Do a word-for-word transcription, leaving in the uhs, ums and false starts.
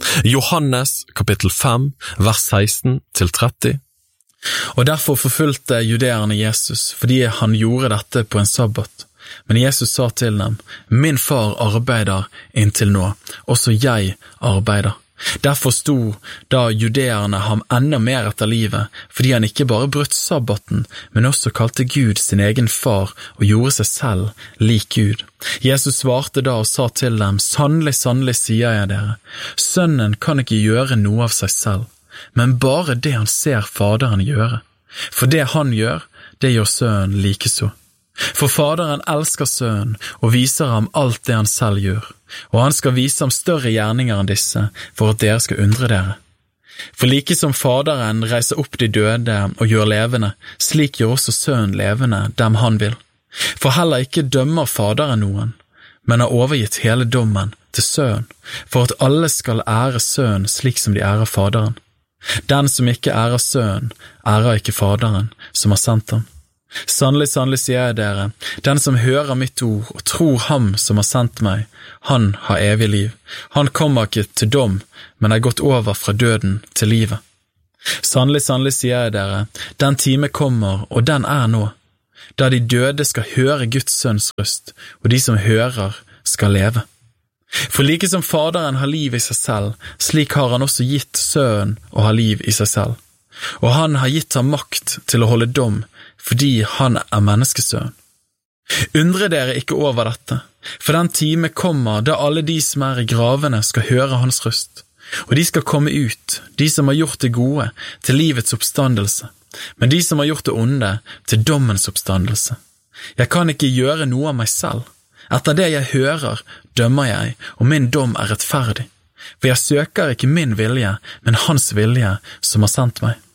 Johannes kapittel fem, vers seksten til tretti. Og derfor forfulgte judeerne Jesus, fordi han gjorde dette på en sabbat. Men Jesus sa til dem, «Min far arbeider inntil nå, også jeg arbeider.» Derfor sto da judeerne ham enda mer etter livet, fordi han ikke bare brøt sabbaten, men også kalte Gud sin egen far og gjorde seg selv lik Gud. Jesus svarte da og sa til dem, «Sannelig, sannelig sier jeg dere, sønnen kan ikke gjøre noe av seg selv, men bare det han ser faderen gjøre. For det han gjør, det gjør sønnen likeså. For faderen elsker sønnen og viser ham alt det han selv gjør, og han skal vise ham større gjerninger enn disse, for at dere skal undre dere. For like som faderen reiser opp de døde og gjør levende, slik gjør også sønnen levende dem han vil. For heller ikke dømmer faderen noen, men har overgitt hele dommen til sønnen, for at alle skal ære sønnen slik som de ærer faderen. Den som ikke ærer sønnen, ærer ikke faderen som har sendt ham. Sannelig, sannelig sier jeg dere, den som hører mitt ord og tror ham som har sendt meg, han har evig liv. Han kommer ikke til dom, men er gått over fra døden til livet. Sannelig, sannelig sier jeg dere, den time kommer, og den er nå, da de døde skal høre Guds sønns røst, og de som hører skal leve. For like som faderen har liv i seg selv, slik har han også gitt sønnen å ha liv i seg selv. Og han har gitt ham makt til å holde dom, fordi han er menneskesønn. Undre dere ikke over dette, for den time kommer da alle de som er i gravene skal høre hans røst, og de skal komme ut, de som har gjort det gode, til livets oppstandelse, men de som har gjort det onde, til dommens oppstandelse. Jeg kan ikke gjøre noe av meg selv. Etter det jeg hører, dømmer jeg, og min dom er rettferdig. For jeg søker ikke min vilje, men hans vilje som har sendt meg.